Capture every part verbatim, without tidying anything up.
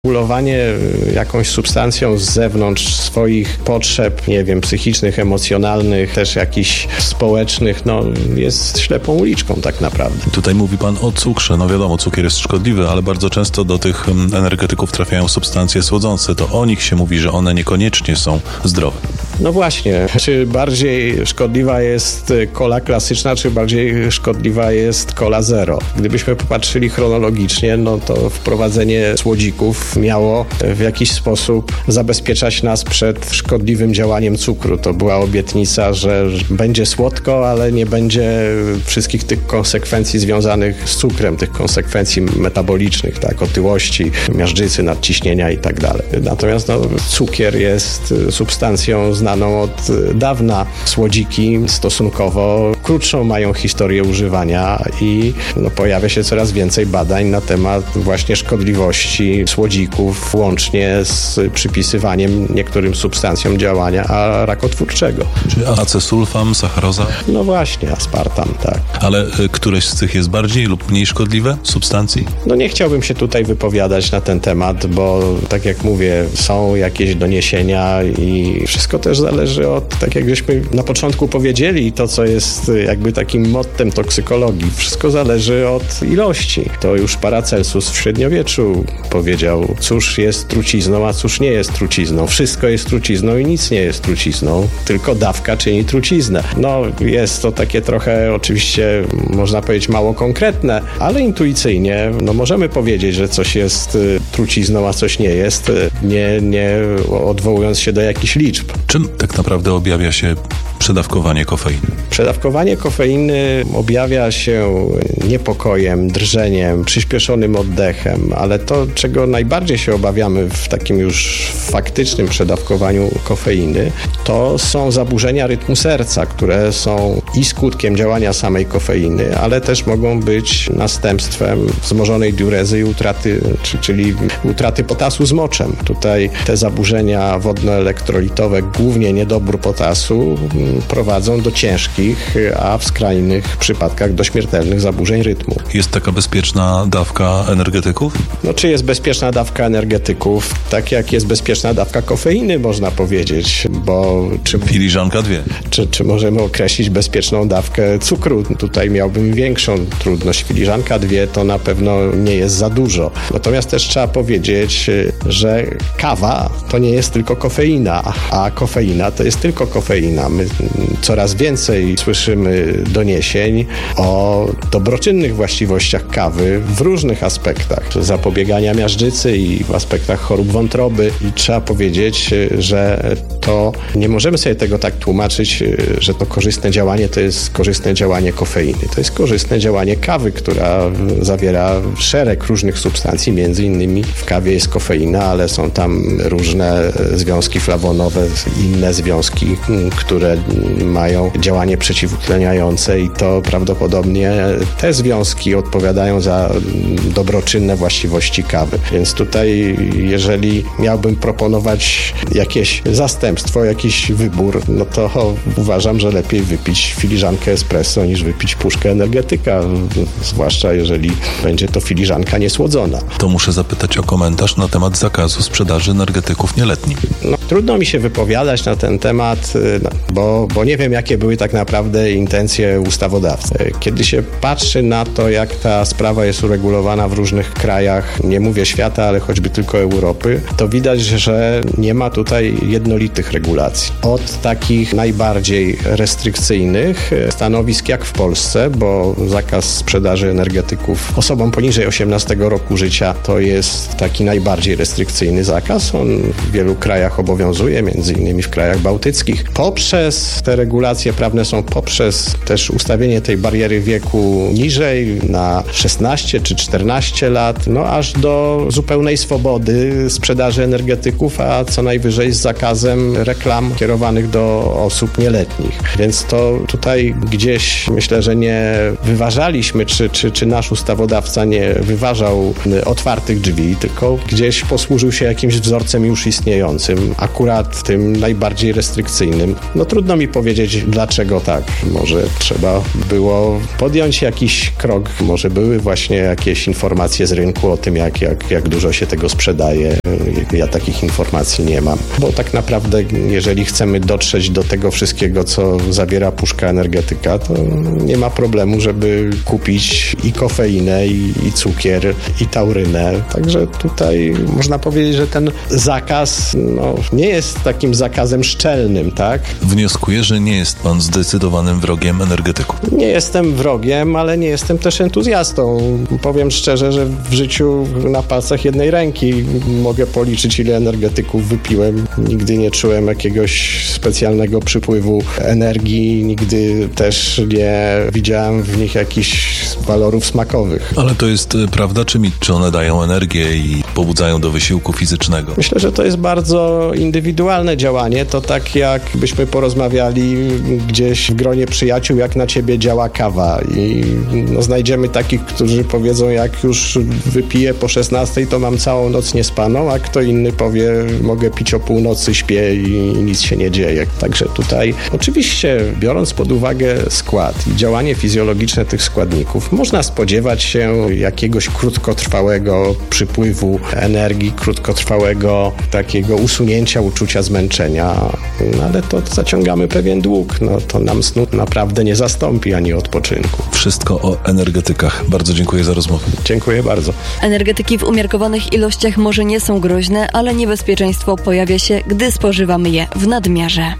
Regulowanie jakąś substancją z zewnątrz swoich potrzeb, nie wiem, psychicznych, emocjonalnych, też jakichś społecznych, no jest ślepą uliczką tak naprawdę. Tutaj mówi pan o cukrze. No wiadomo, cukier jest szkodliwy, ale bardzo często do tych energetyków trafiają substancje słodzące. To o nich się mówi, że one niekoniecznie są zdrowe. No właśnie, czy bardziej szkodliwa jest cola klasyczna, czy bardziej szkodliwa jest cola zero? Gdybyśmy popatrzyli chronologicznie, no to wprowadzenie słodzików miało w jakiś sposób zabezpieczać nas przed szkodliwym działaniem cukru. To była obietnica, że będzie słodko, ale nie będzie wszystkich tych konsekwencji związanych z cukrem, tych konsekwencji metabolicznych, tak, otyłości, miażdżycy, nadciśnienia i tak dalej. Natomiast no, cukier jest substancją znaną od dawna. Słodziki stosunkowo krótszą mają historię używania i no, pojawia się coraz więcej badań na temat właśnie szkodliwości słodzików, łącznie z przypisywaniem niektórym substancjom działania rakotwórczego. Czy acesulfam, sacharoza? No właśnie, aspartam, tak. Ale y, któreś z tych jest bardziej lub mniej szkodliwe substancji? No nie chciałbym się tutaj wypowiadać na ten temat, bo tak jak mówię, są jakieś doniesienia i wszystko też zależy od, tak jak żeśmy na początku powiedzieli, to co jest jakby takim mottem toksykologii, wszystko zależy od ilości. To już Paracelsus w średniowieczu powiedział, cóż jest trucizną, a cóż nie jest trucizną. Wszystko jest trucizną i nic nie jest trucizną, tylko dawka czyni truciznę. No jest to takie trochę oczywiście, można powiedzieć, mało konkretne, ale intuicyjnie no możemy powiedzieć, że coś jest y, trucizną, a coś nie jest, y, nie, nie odwołując się do jakichś liczb. Czym tak naprawdę objawia się przedawkowanie kofeiny? Przedawkowanie kofeiny objawia się niepokojem, drżeniem, przyspieszonym oddechem, ale to, czego najbardziej się obawiamy w takim już faktycznym przedawkowaniu kofeiny, to są zaburzenia rytmu serca, które są i skutkiem działania samej kofeiny, ale też mogą być następstwem wzmożonej diurezy i utraty, czyli utraty potasu z moczem. Tutaj te zaburzenia wodnoelektrolitowe, głównie niedobór potasu, prowadzą do ciężkich, a w skrajnych przypadkach do śmiertelnych zaburzeń rytmu. Jest taka bezpieczna dawka energetyków? No, czy jest bezpieczna dawka energetyków? Tak jak jest bezpieczna dawka kofeiny, można powiedzieć, bo... Czy, Filiżanka dwie. Czy, czy możemy określić bezpieczną dawkę cukru? Tutaj miałbym większą trudność. Filiżanka dwie to na pewno nie jest za dużo. Natomiast też trzeba powiedzieć, że kawa to nie jest tylko kofeina, a kofeina to jest tylko kofeina. My coraz więcej słyszymy doniesień o dobroczynnych właściwościach kawy w różnych aspektach. Zapobiegania miażdżycy i w aspektach chorób wątroby. I trzeba powiedzieć, że to nie możemy sobie tego tak tłumaczyć, że to korzystne działanie to jest korzystne działanie kofeiny. To jest korzystne działanie kawy, która zawiera szereg różnych substancji, między innymi w kawie jest kofeina, ale są tam różne związki flawonowe, inne związki, które mają działanie przeciwutleniające i to prawdopodobnie te związki odpowiadają za dobroczynne właściwości kawy. Więc tutaj, jeżeli miałbym proponować jakieś zastępstwo, jakiś wybór, no to uważam, że lepiej wypić filiżankę espresso niż wypić puszkę energetyka, zwłaszcza jeżeli będzie to filiżanka niesłodzona. To muszę zapytać o komentarz na temat zakazu sprzedaży energetyków nieletnim. No, trudno mi się wypowiadać na ten temat, bo, bo nie wiem, jakie były tak naprawdę intencje ustawodawcy. Kiedy się patrzy na to, jak ta sprawa jest uregulowana w różnych krajach, nie mówię świata, ale choćby tylko Europy, to widać, że nie ma tutaj jednolitych regulacji. Od takich najbardziej restrykcyjnych stanowisk jak w Polsce, bo zakaz sprzedaży energetyków osobom poniżej osiemnastego roku życia to jest taki najbardziej restrykcyjny zakaz. On w wielu krajach obowiązuje, między innymi w krajach bałtyckich. Poprzez te regulacje prawne są poprzez też ustawienie tej bariery wieku niżej na szesnaście czy czternaście lat, no aż do zupełnej swobody sprzedaży energetyków, a co najwyżej z zakazem reklam kierowanych do osób nieletnich. Więc to tutaj gdzieś myślę, że nie wyważaliśmy, czy, czy, czy nasz ustawodawca nie wyważał otwartych drzwi, tylko gdzieś posłużył się jakimś wzorcem już istniejącym, akurat tym najbardziej restrykcyjnym. No trudno Trudno mi powiedzieć, dlaczego tak. Może trzeba było podjąć jakiś krok, może były właśnie jakieś informacje z rynku o tym, jak, jak, jak dużo się tego sprzedaje. Ja takich informacji nie mam. Bo tak naprawdę, jeżeli chcemy dotrzeć do tego wszystkiego, co zawiera puszka energetyka, to nie ma problemu, żeby kupić i kofeinę, i, i cukier, i taurynę. Także tutaj można powiedzieć, że ten zakaz no, nie jest takim zakazem szczelnym, tak? Wnioskuję, że nie jest pan zdecydowanym wrogiem energetyków. Nie jestem wrogiem, ale nie jestem też entuzjastą. Powiem szczerze, że w życiu na palcach jednej ręki mogę policzyć, ile energetyków wypiłem. Nigdy nie czułem jakiegoś specjalnego przypływu energii, nigdy też nie widziałem w nich jakichś walorów smakowych. Ale to jest prawda czy mit? Czy one dają energię i pobudzają do wysiłku fizycznego? Myślę, że to jest bardzo indywidualne działanie. To tak jakbyśmy porozmawiali gdzieś w gronie przyjaciół, jak na ciebie działa kawa. I no, znajdziemy takich, którzy powiedzą, jak już wypiję po szesnastej, to mam całą noc niespaną, a kto inny powie, mogę pić o północy, śpię i nic się nie dzieje. Także tutaj oczywiście, biorąc pod uwagę skład i działanie fizjologiczne tych składników, można spodziewać się jakiegoś krótkotrwałego przypływu energii, krótkotrwałego takiego usunięcia uczucia zmęczenia, no, ale to zaciągamy pewien dług. No, to nam snu naprawdę nie zastąpi ani odpoczynku. Wszystko o energetykach. Bardzo dziękuję za rozmowę. Dziękuję bardzo. Energetyki w umiarkowanych ilościach może nie są groźne, ale niebezpieczeństwo pojawia się, gdy spożywamy je w nadmiarze.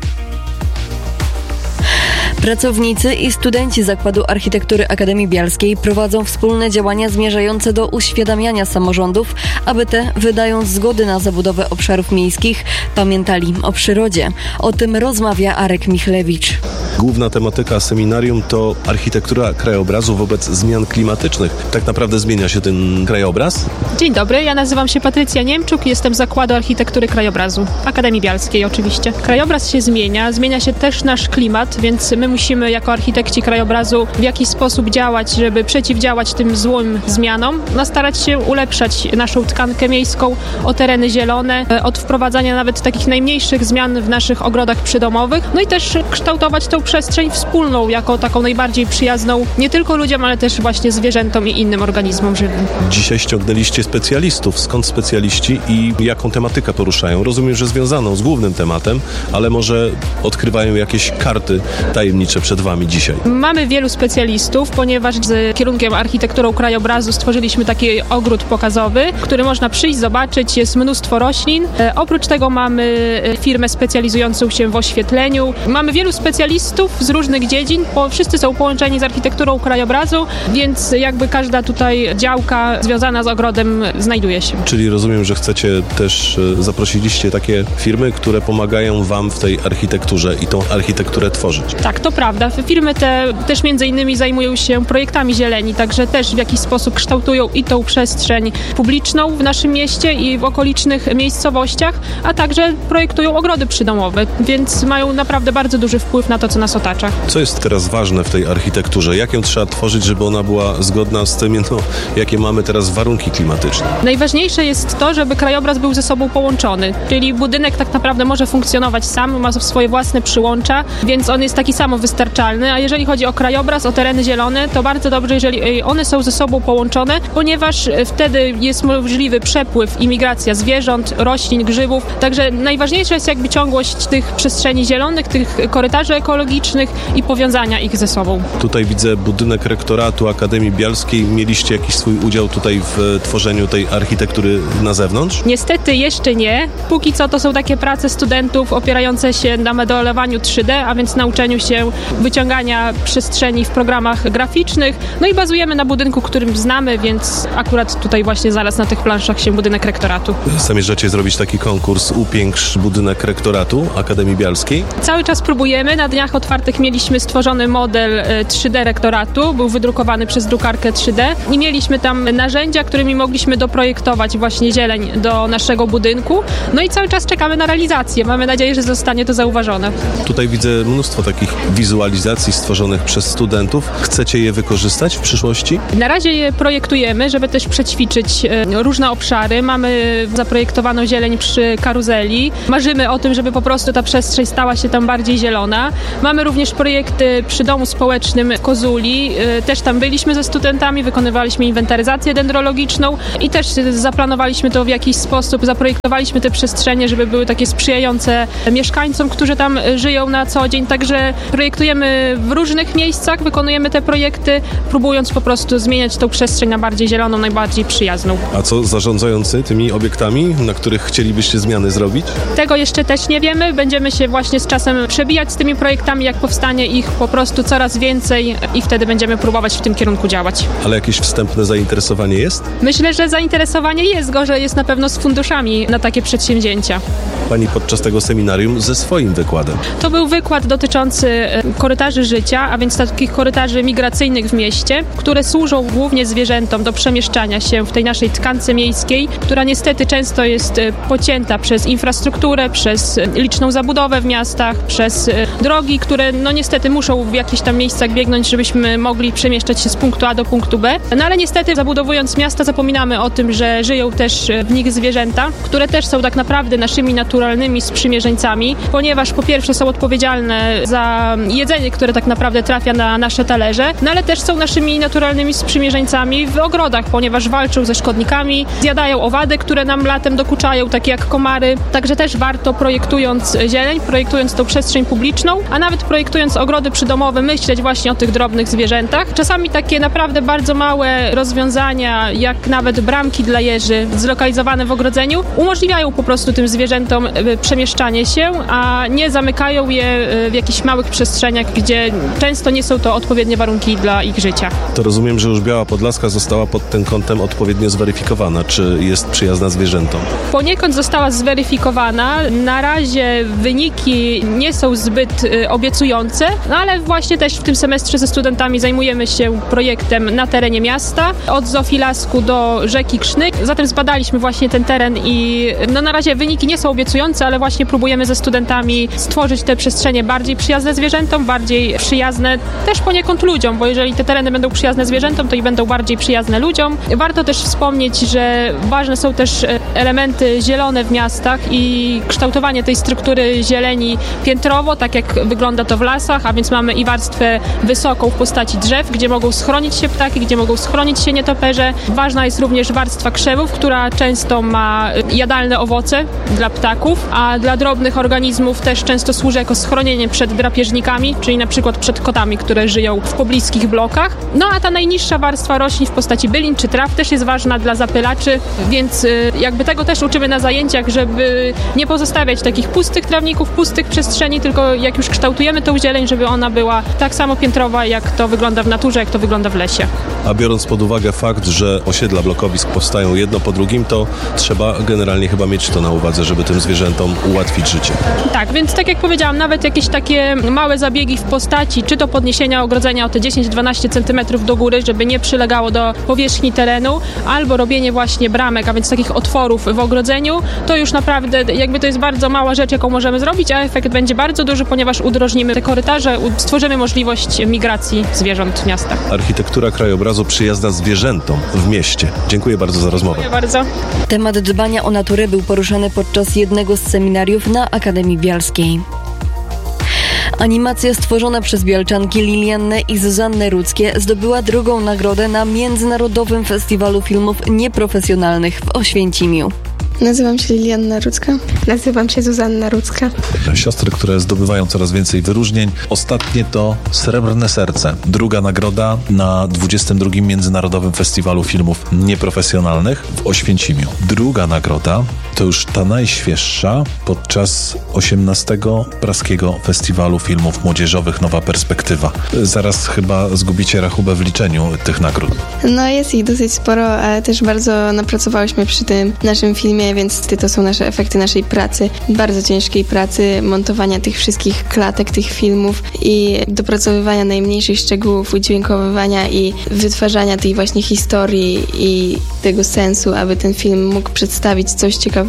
Pracownicy i studenci Zakładu Architektury Akademii Bialskiej prowadzą wspólne działania zmierzające do uświadamiania samorządów, aby te, wydając zgody na zabudowę obszarów miejskich, pamiętali o przyrodzie. O tym rozmawia Arek Michlewicz. Główna tematyka seminarium to architektura krajobrazu wobec zmian klimatycznych. Tak naprawdę zmienia się ten krajobraz? Dzień dobry, ja nazywam się Patrycja Niemczuk, jestem z Zakładu Architektury Krajobrazu, Akademii Bialskiej oczywiście. Krajobraz się zmienia, zmienia się też nasz klimat, więc my musimy jako architekci krajobrazu w jakiś sposób działać, żeby przeciwdziałać tym złym zmianom, no starać się ulepszać naszą tkankę miejską o tereny zielone, od wprowadzania nawet takich najmniejszych zmian w naszych ogrodach przydomowych, no i też kształtować tą przestrzeń wspólną, jako taką najbardziej przyjazną nie tylko ludziom, ale też właśnie zwierzętom i innym organizmom żywym. Dzisiaj ściągnęliście specjalistów. Skąd specjaliści i jaką tematykę poruszają? Rozumiem, że związaną z głównym tematem, ale może odkrywają jakieś karty tajemnicze przed wami dzisiaj. Mamy wielu specjalistów, ponieważ z kierunkiem architekturą krajobrazu stworzyliśmy taki ogród pokazowy, który można przyjść, zobaczyć. Jest mnóstwo roślin. E, oprócz tego mamy firmę specjalizującą się w oświetleniu. Mamy wielu specjalistów z różnych dziedzin, bo wszyscy są połączeni z architekturą krajobrazu, więc jakby każda tutaj działka związana z ogrodem znajduje się. Czyli rozumiem, że chcecie też, zaprosiliście takie firmy, które pomagają wam w tej architekturze i tą architekturę tworzyć. Tak, to prawda. Firmy te też między innymi zajmują się projektami zieleni, także też w jakiś sposób kształtują i tą przestrzeń publiczną w naszym mieście i w okolicznych miejscowościach, a także projektują ogrody przydomowe, więc mają naprawdę bardzo duży wpływ na to, co nas otacza. Co jest teraz ważne w tej architekturze? Jak ją trzeba tworzyć, żeby ona była zgodna z tym, no, jakie mamy teraz warunki klimatyczne? Najważniejsze jest to, żeby krajobraz był ze sobą połączony, czyli budynek tak naprawdę może funkcjonować sam, ma swoje własne przyłącza, więc on jest taki samowystarczalny, a jeżeli chodzi o krajobraz, o tereny zielone, to bardzo dobrze, jeżeli one są ze sobą połączone, ponieważ wtedy jest możliwy przepływ i migracja zwierząt, roślin, grzybów, także najważniejsza jest jakby ciągłość tych przestrzeni zielonych, tych korytarzy ekologicznych i powiązania ich ze sobą. Tutaj widzę budynek rektoratu Akademii Bialskiej. Mieliście jakiś swój udział tutaj w tworzeniu tej architektury na zewnątrz? Niestety jeszcze nie. Póki co to są takie prace studentów opierające się na modelowaniu trzy D, a więc nauczeniu się wyciągania przestrzeni w programach graficznych. No i bazujemy na budynku, którym znamy, więc akurat tutaj właśnie zaraz na tych planszach się budynek rektoratu. Zamierzacie zrobić taki konkurs Upiększ budynek rektoratu Akademii Bialskiej? Cały czas próbujemy. Na dniach otwartych mieliśmy stworzony model trzy D rektoratu. Był wydrukowany przez drukarkę trzy D i mieliśmy tam narzędzia, którymi mogliśmy doprojektować właśnie zieleń do naszego budynku. No i cały czas czekamy na realizację. Mamy nadzieję, że zostanie to zauważone. Tutaj widzę mnóstwo takich wizualizacji stworzonych przez studentów. Chcecie je wykorzystać w przyszłości? Na razie je projektujemy, żeby też przećwiczyć różne obszary. Mamy zaprojektowaną zieleń przy karuzeli. Marzymy o tym, żeby po prostu ta przestrzeń stała się tam bardziej zielona. Mamy również projekty przy domu społecznym w Kozuli. Też tam byliśmy ze studentami, wykonywaliśmy inwentaryzację dendrologiczną i też zaplanowaliśmy to w jakiś sposób, zaprojektowaliśmy te przestrzenie, żeby były takie sprzyjające mieszkańcom, którzy tam żyją na co dzień. Także projektujemy w różnych miejscach, wykonujemy te projekty, próbując po prostu zmieniać tą przestrzeń na bardziej zieloną, najbardziej przyjazną. A co zarządzający tymi obiektami, na których chcielibyście zmiany zrobić? Tego jeszcze też nie wiemy. Będziemy się właśnie z czasem przebijać z tymi projektami, jak powstanie ich po prostu coraz więcej i wtedy będziemy próbować w tym kierunku działać. Ale jakieś wstępne zainteresowanie jest? Myślę, że zainteresowanie jest, gorzej jest na pewno z funduszami na takie przedsięwzięcia. Pani podczas tego seminarium ze swoim wykładem. To był wykład dotyczący korytarzy życia, a więc takich korytarzy migracyjnych w mieście, które służą głównie zwierzętom do przemieszczania się w tej naszej tkance miejskiej, która niestety często jest pocięta przez infrastrukturę, przez liczną zabudowę w miastach, przez drogi, które no niestety muszą w jakichś tam miejscach biegnąć, żebyśmy mogli przemieszczać się z punktu A do punktu B. No ale niestety zabudowując miasta zapominamy o tym, że żyją też w nich zwierzęta, które też są tak naprawdę naszymi naturalnymi sprzymierzeńcami, ponieważ po pierwsze są odpowiedzialne za jedzenie, które tak naprawdę trafia na nasze talerze, no ale też są naszymi naturalnymi sprzymierzeńcami w ogrodach, ponieważ walczą ze szkodnikami, zjadają owady, które nam latem dokuczają, takie jak komary. Także też warto, projektując zieleń, projektując tą przestrzeń publiczną, a nawet projektując ogrody przydomowe, myśleć właśnie o tych drobnych zwierzętach. Czasami takie naprawdę bardzo małe rozwiązania, jak nawet bramki dla jeży zlokalizowane w ogrodzeniu, umożliwiają po prostu tym zwierzętom przemieszczanie się, a nie zamykają je w jakichś małych przestrzeniach, gdzie często nie są to odpowiednie warunki dla ich życia. To rozumiem, że już Biała Podlaska została pod tym kątem odpowiednio zweryfikowana. Czy jest przyjazna zwierzętom? Poniekąd została zweryfikowana. Na razie wyniki nie są zbyt obiecujące, no ale właśnie też w tym semestrze ze studentami zajmujemy się projektem na terenie miasta, od Zofilasku do rzeki Krznyk. Zatem zbadaliśmy właśnie ten teren i no na razie wyniki nie są obiecujące, ale właśnie próbujemy ze studentami stworzyć te przestrzenie bardziej przyjazne zwierzętom, bardziej przyjazne też poniekąd ludziom, bo jeżeli te tereny będą przyjazne zwierzętom, to i będą bardziej przyjazne ludziom. Warto też wspomnieć, że ważne są też elementy zielone w miastach i kształtowanie tej struktury zieleni piętrowo, tak jak wygląda to w lasach, a więc mamy i warstwę wysoką w postaci drzew, gdzie mogą schronić się ptaki, gdzie mogą schronić się nietoperze. Ważna jest również warstwa krzewów, która często ma jadalne owoce dla ptaków, a dla drobnych organizmów też często służy jako schronienie przed drapieżnikami, czyli na przykład przed kotami, które żyją w pobliskich blokach. No a ta najniższa warstwa roślin w postaci bylin czy traw też jest ważna dla zapylaczy, więc jakby tego też uczymy na zajęciach, żeby nie pozostawiać takich pustych trawników, pustych przestrzeni, tylko jak już kształtujemy tą zieleń, żeby ona była tak samo piętrowa, jak to wygląda w naturze, jak to wygląda w lesie. A biorąc pod uwagę fakt, że osiedla blokowisk powstają jedno po drugim, to trzeba generalnie chyba mieć to na uwadze, żeby tym zwierzętom ułatwić życie. Tak, więc tak jak powiedziałam, nawet jakieś takie małe zabiegi w postaci, czy to podniesienia ogrodzenia o te dziesięć do dwunastu centymetrów do góry, żeby nie przylegało do powierzchni terenu, albo robienie właśnie bramek, a więc takich otworów w ogrodzeniu, to już naprawdę jakby to jest bardzo mała rzecz, jaką możemy zrobić, a efekt będzie bardzo duży, ponieważ udrożnimy te korytarze, stworzymy możliwość migracji zwierząt w miastach. Architektura krajobrazu przyjazna zwierzętom w mieście. Dziękuję bardzo za rozmowę. Dziękuję bardzo. Temat dbania o naturę był poruszany podczas jednego z seminariów na Akademii Bialskiej. Animacja stworzona przez Bialczanki Liliannę i Zuzannę Rudzkie zdobyła drugą nagrodę na Międzynarodowym Festiwalu Filmów Nieprofesjonalnych w Oświęcimiu. Nazywam się Lilianna Rudzka. Nazywam się Zuzanna Rudzka. Siostry, które zdobywają coraz więcej wyróżnień. Ostatnie to Srebrne Serce. Druga nagroda na dwudziestym drugim Międzynarodowym Festiwalu Filmów Nieprofesjonalnych w Oświęcimiu. Druga nagroda to już ta najświeższa podczas osiemnastego Praskiego Festiwalu Filmów Młodzieżowych Nowa Perspektywa. Zaraz chyba zgubicie rachubę w liczeniu tych nagród. No jest ich dosyć sporo, ale też bardzo napracowałyśmy przy tym naszym filmie, więc to są nasze efekty naszej pracy, bardzo ciężkiej pracy, montowania tych wszystkich klatek, tych filmów i dopracowywania najmniejszych szczegółów, udźwiękowywania i wytwarzania tej właśnie historii i tego sensu, aby ten film mógł przedstawić coś ciekawego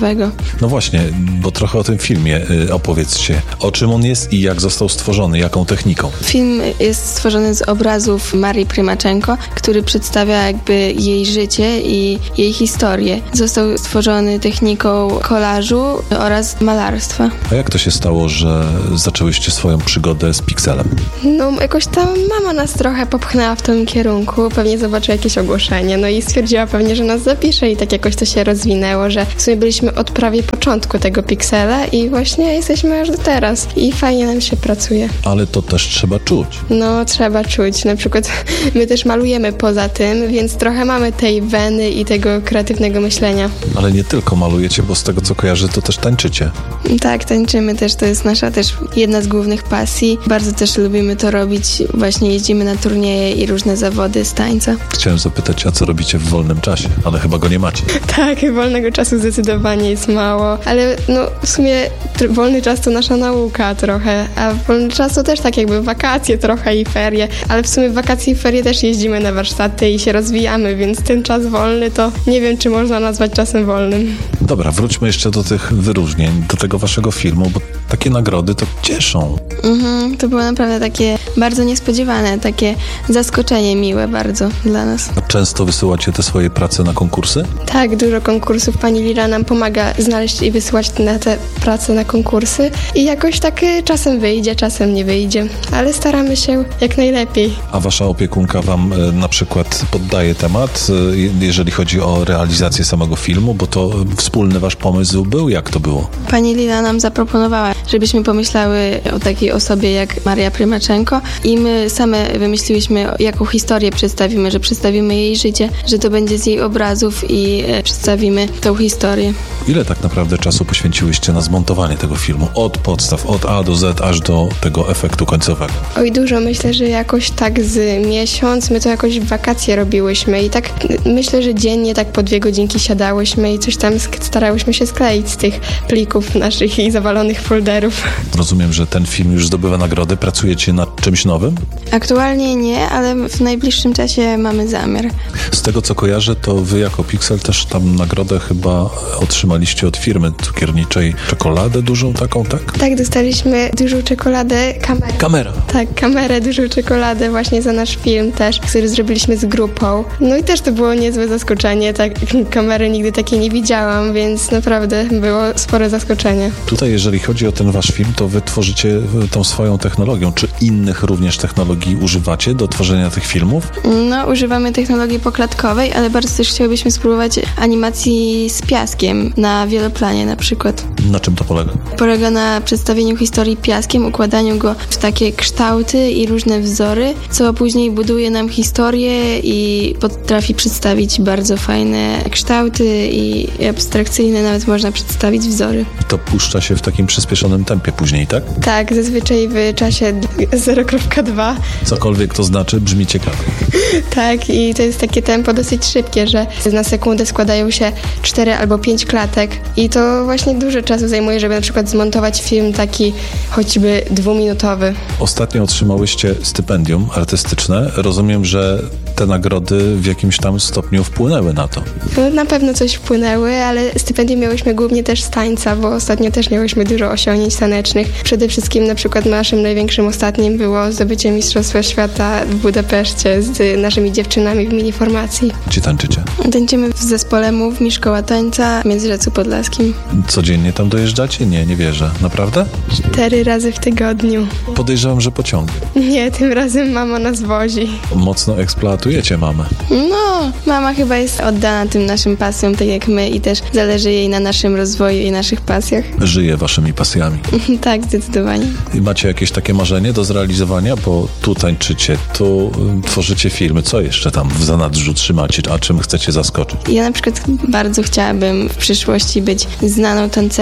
końcowego. No właśnie, bo trochę o tym filmie y, opowiedzcie. O czym on jest i jak został stworzony, jaką techniką? Film jest stworzony z obrazów Marii Prymaczenko, który przedstawia jakby jej życie i jej historię. Został stworzony techniką kolażu oraz malarstwa. A jak to się stało, że zaczęłyście swoją przygodę z pikselem? No jakoś tam mama nas trochę popchnęła w tym kierunku, pewnie zobaczyła jakieś ogłoszenie, no i stwierdziła pewnie, że nas zapisze i tak jakoś to się rozwinęło, że w sumie byliśmy od prawie początku tego piksela i właśnie jesteśmy aż do teraz i fajnie nam się pracuje. Ale to też trzeba czuć. No trzeba czuć, na przykład my też malujemy poza tym, więc trochę mamy tej weny i tego kreatywnego myślenia. Ale nie tylko malujecie, bo z tego co kojarzę, to też tańczycie. Tak, tańczymy też, to jest nasza też jedna z głównych pasji. Bardzo też lubimy to robić, właśnie jeździmy na turnieje i różne zawody z tańca. Chciałem zapytać, a co robicie w wolnym czasie? Ale chyba go nie macie. Tak, wolnego czasu zdecydowanie jest mało, ale no w sumie tr- wolny czas to nasza nauka trochę, a wolny czas to też tak jakby wakacje trochę i ferie, ale w sumie w wakacje i ferie też jeździmy na warsztaty i się rozwijamy, więc ten czas wolny to nie wiem, czy można nazwać czasem wolnym. Dobra, wróćmy jeszcze do tych wyróżnień, do tego waszego filmu, bo takie nagrody to cieszą. Mhm, to było naprawdę takie bardzo niespodziewane, takie zaskoczenie miłe bardzo dla nas. A często wysyłacie te swoje prace na konkursy? Tak, dużo konkursów. Pani Lira nam pomaga znaleźć i wysyłać na te prace na konkursy i jakoś tak y, czasem wyjdzie, czasem nie wyjdzie, ale staramy się jak najlepiej. A wasza opiekunka wam y, na przykład poddaje temat, y, jeżeli chodzi o realizację samego filmu, bo to y, wspólny wasz pomysł był? Jak to było? Pani Lila nam zaproponowała, żebyśmy pomyślały o takiej osobie jak Maria Prymaczenko i my same wymyśliłyśmy, jaką historię przedstawimy, że przedstawimy jej życie, że to będzie z jej obrazów i e, przedstawimy tą historię. Ile tak naprawdę czasu poświęciłyście na zmontowanie tego filmu? Od podstaw, od A do Z, aż do tego efektu końcowego. Oj, dużo. Myślę, że jakoś tak z miesiąc. My to jakoś w wakacje robiłyśmy i tak myślę, że dziennie tak po dwie godzinki siadałyśmy i coś tam starałyśmy się skleić z tych plików naszych i zawalonych folderów. Rozumiem, że ten film już zdobywa nagrody. Pracujecie nad czymś nowym? Aktualnie nie, ale w najbliższym czasie mamy zamiar. Z tego co kojarzę, to wy jako Pixel też tam nagrodę chyba otrzymaliście od firmy cukierniczej. Czekoladę dużą taką, tak? Tak, dostaliśmy dużą czekoladę, kamerę. Kamera. Tak, kamerę, dużą czekoladę właśnie za nasz film też, który zrobiliśmy z grupą. No i też to było niezłe zaskoczenie, tak, kamery nigdy takiej nie widziałam, więc naprawdę było spore zaskoczenie. Tutaj jeżeli chodzi o ten wasz film, to wy tworzycie tą swoją technologią. Czy innych również technologii używacie do tworzenia tych filmów? No, używamy technologii poklatkowej, ale bardzo też chciałybyśmy spróbować animacji z piaskiem na wieloplanie na przykład. Na czym to polega? Polega na przedstawieniu historii piaskiem, układaniu go w takie kształty i różne wzory, co później buduje nam historię i potrafi przedstawić bardzo fajne kształty i abstrakcyjne nawet można przedstawić wzory. I to puszcza się w takim przyspieszonym tempie później, tak? Tak, zazwyczaj w czasie zero przecinek dwa. Cokolwiek to znaczy, brzmi ciekawie. Tak, i to jest takie tempo dosyć szybkie, że na sekundę składają się cztery albo pięć klatek i to właśnie dużo czasu zajmuje, żeby na przykład zmontować film taki choćby dwuminutowy. Ostatnio otrzymałyście stypendium artystyczne. Rozumiem, że te nagrody w jakimś tam stopniu wpłynęły na to. No, na pewno coś wpłynęły, ale stypendium miałyśmy głównie też z tańca, bo ostatnio też miałyśmy dużo osiągnięć tanecznych. Przede wszystkim na przykład naszym największym ostatnim było zdobycie Mistrzostwa Świata w Budapeszcie z naszymi dziewczynami w miniformacji. Gdzie tańczycie? Tańczymy w zespole Mów, Mi Szkoła Tańca w Międzyrzeczu Podlaskim. Codziennie tam dojeżdżacie? Nie, nie wierzę. Naprawdę? Cztery razy w tygodniu. Podejrzewam, że pociągnie. Nie, tym razem mama nas wozi. Mocno eksploatujecie mamę. No, mama chyba jest oddana tym naszym pasjom, tak jak my i też zależy jej na naszym rozwoju i naszych pasjach. Żyje waszymi pasjami. Tak, zdecydowanie. I macie jakieś takie marzenie do zrealizowania? Bo tu tańczycie, tu y, tworzycie filmy. Co jeszcze tam w zanadrzu trzymacie? A czym chcecie zaskoczyć? Ja na przykład bardzo chciałabym w przyszłości być znaną tancerką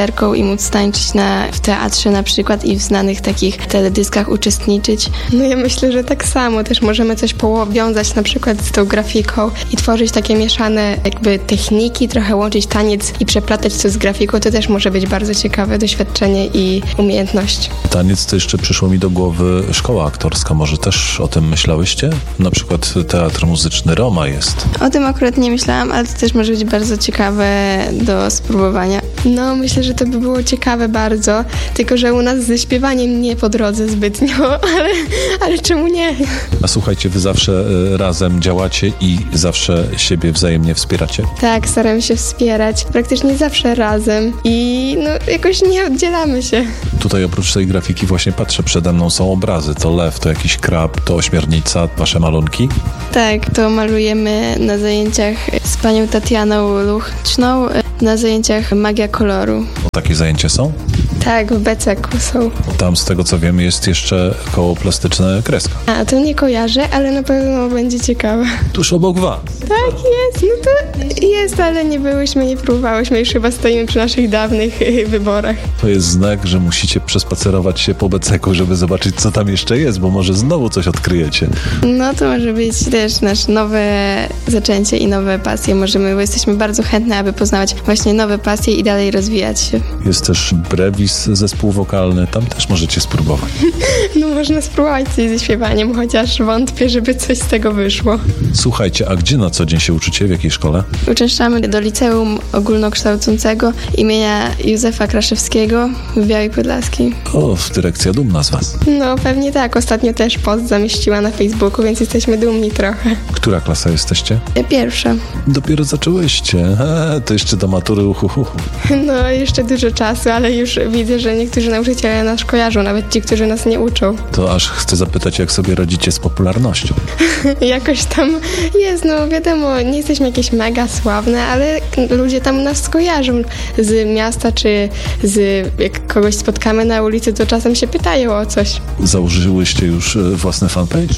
tancerką i móc tańczyć na, w teatrze na przykład i w znanych takich teledyskach uczestniczyć. No ja myślę, że tak samo też możemy coś powiązać na przykład z tą grafiką i tworzyć takie mieszane jakby techniki, trochę łączyć taniec i przeplatać to z grafiką. To też może być bardzo ciekawe doświadczenie i umiejętność. Taniec to jeszcze przyszło mi do głowy szkoła aktorska. Może też o tym myślałyście? Na przykład teatr muzyczny Roma jest. O tym akurat nie myślałam, ale to też może być bardzo ciekawe do spróbowania. No, myślę, że to by było ciekawe bardzo, tylko że u nas ze śpiewaniem nie po drodze zbytnio, ale, ale czemu nie? A słuchajcie, wy zawsze razem działacie i zawsze siebie wzajemnie wspieracie? Tak, staramy się wspierać, praktycznie zawsze razem i no jakoś nie oddzielamy się. Tutaj oprócz tej grafiki właśnie patrzę, przede mną są obrazy. To lew, to jakiś krab, to ośmiornica, wasze malunki? Tak, to malujemy na zajęciach z panią Tatianą Luchczną, na zajęciach Magia Koloru. O, takie zajęcia są? Tak, w Beceku są. Tam z tego co wiem jest jeszcze koło plastyczne kreska. A, to nie kojarzę, ale na pewno będzie ciekawe. Tuż obok was. Tak, jest, no to jest, ale nie byłyśmy, nie próbowałyśmy, już chyba stoimy przy naszych dawnych wyborach. To jest znak, że musicie przespacerować się po Beceku, żeby zobaczyć, co tam jeszcze jest, bo może znowu coś odkryjecie. No to może być też nasze nowe zaczęcie i nowe pasje. Możemy, bo jesteśmy bardzo chętne, aby poznawać właśnie nowe pasje i dalej rozwijać się. Jest też Brevis, zespół wokalny, tam też możecie spróbować. No można spróbować coś ze śpiewaniem, chociaż wątpię, żeby coś z tego wyszło. Słuchajcie, a gdzie na co dzień się uczycie? W jakiej szkole? Uczęszczamy do Liceum Ogólnokształcącego imienia Józefa Kraszewskiego w Białej Podlaskiej. O, dyrekcja dumna z was. No pewnie tak, ostatnio też post zamieściła na Facebooku, więc jesteśmy dumni trochę. Która klasa jesteście? Pierwsza. Dopiero zaczęłyście. Eee, to jeszcze do matury uhuhu. No jeszcze dużo czasu, ale już widzę, że niektórzy nauczyciele nas kojarzą, nawet ci, którzy nas nie uczą. To aż chcę zapytać, jak sobie radzicie z popularnością. Jakoś tam jest, no wiadomo, nie jesteśmy jakieś mega sławne, ale ludzie tam nas kojarzą z miasta, czy z, jak kogoś spotkamy na ulicy, to czasem się pytają o coś. Założyłyście już własny fanpage?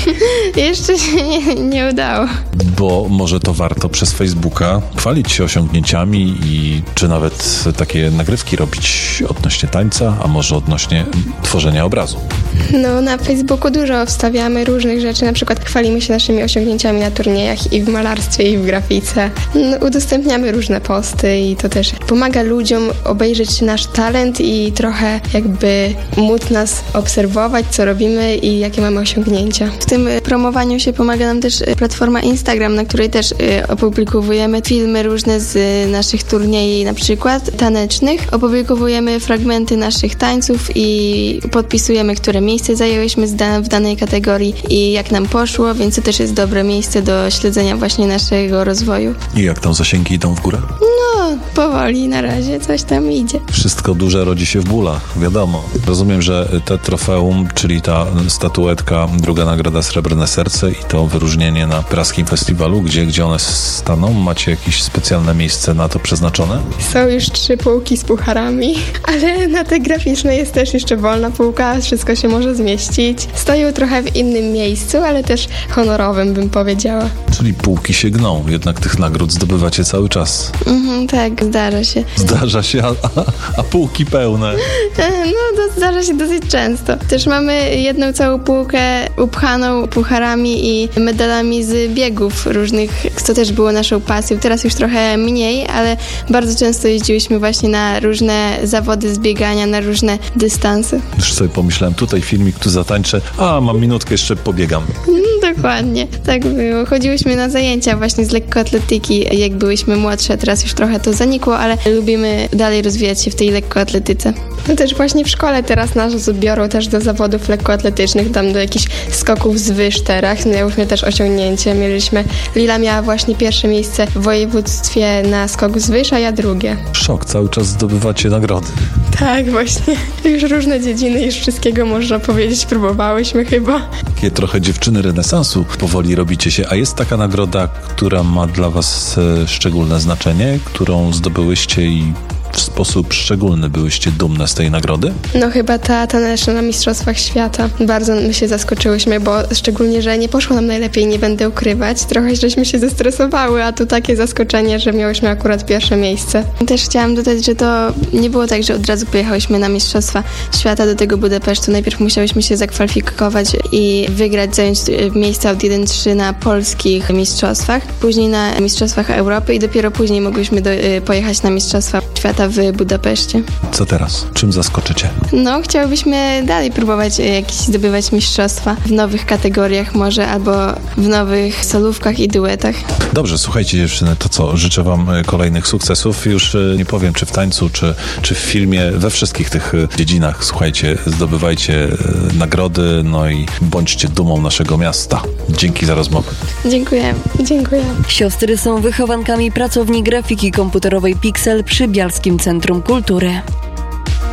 Jeszcze się nie, nie udało. Bo może to warto przez Facebooka chwalić się osiągnięciami i czy nawet takie nagrywki robić odnośnie tańca, a może odnośnie tworzenia obrazu. No na Facebooku dużo wstawiamy różnych rzeczy, na przykład chwalimy się naszymi osiągnięciami na turniejach i w malarstwie, i w grafice. No, udostępniamy różne posty i to też pomaga ludziom obejrzeć nasz talent i trochę jakby móc nas obserwować, co robimy i jakie mamy osiągnięcia. W tym promowaniu się pomaga nam też platforma Instagram, na której też opublikowujemy filmy różne z naszych turniejów, na przykład tanecznych. Opublikowujemy fragmenty naszych tańców i podpisujemy, które miejsce zajęłyśmy w danej kategorii i jak nam poszło, więc to też jest dobre miejsce do śledzenia właśnie naszego rozwoju. I jak tam zasięgi idą w górę? No, powoli na razie coś tam idzie. Wszystko duże rodzi się w bólach, wiadomo. Rozumiem, że te trofeum, czyli ta statuetka, druga nagroda Srebrne Serce i to wyróżnienie na praskim festiwalu, gdzie, gdzie one staną? Macie jakieś specjalne miejsce na to przeznaczone? Są już trzy półki z pucharami, ale na te graficzne jest też jeszcze wolna półka, wszystko się może zmieścić. Stoją trochę w innym miejscu, ale też honorowym, bym powiedziała. Czyli półki się gną, jednak tych nagród zdobywacie cały czas. Mhm, tak, zdarza się. Zdarza się, a, a, a półki pełne. No, to zdarza się dosyć często. Też mamy jedną całą półkę upchaną pucharami i medalami z biegów różnych, co też było naszą pasją. Teraz już trochę mniej, ale bardzo często jeździłyśmy właśnie na różne zawody z biegania, na różne dystanse. Już sobie pomyślałem, tutaj filmik, tu zatańczę, a mam minutkę, jeszcze pobiegam. Mm, dokładnie, tak było. Chodziłyśmy na zajęcia właśnie z lekkoatletyki, jak byłyśmy młodsze, teraz już trochę to zanikło, ale lubimy dalej rozwijać się w tej lekkoatletyce. No też właśnie w szkole teraz nas biorą też do zawodów lekkoatletycznych, tam do jakichś skoków z wyż teraz. Miałyśmy też osiągnięcie. Mieliśmy, Lila miała właśnie pierwsze miejsce w województwie na skok z wyż, a ja drugie. Szok, cały czas zdobywacie nagrody. Tak, właśnie. Już różne dziedziny, już wszystkiego można powiedzieć, próbowałyśmy chyba. Takie trochę dziewczyny renesansu powoli robicie się, a jest taka nagroda, która ma dla was e, szczególne znaczenie, którą zdobyłyście i w sposób szczególny byłyście dumne z tej nagrody? No chyba ta taneczna na Mistrzostwach Świata. Bardzo my się zaskoczyłyśmy, bo szczególnie, że nie poszło nam najlepiej, nie będę ukrywać. Trochę żeśmy się zestresowały, a tu takie zaskoczenie, że miałyśmy akurat pierwsze miejsce. Też chciałam dodać, że to nie było tak, że od razu pojechałyśmy na Mistrzostwa Świata do tego Budapesztu. Najpierw musiałyśmy się zakwalifikować i wygrać, zająć miejsca od jeden trzy na polskich mistrzostwach, później na Mistrzostwach Europy i dopiero później mogłyśmy do, pojechać na Mistrzostwa Świata w Budapeszcie. Co teraz? Czym zaskoczycie? No, chciałybyśmy dalej próbować jakieś zdobywać mistrzostwa w nowych kategoriach może, albo w nowych solówkach i duetach. Dobrze, słuchajcie dziewczyny, to co? Życzę wam kolejnych sukcesów. Już nie powiem, czy w tańcu, czy, czy w filmie, we wszystkich tych dziedzinach. Słuchajcie, zdobywajcie nagrody, no i bądźcie dumą naszego miasta. Dzięki za rozmowę. Dziękuję, dziękuję. Siostry są wychowankami pracowni grafiki komputerowej Pixel przy Bialskim Centrum Kultury.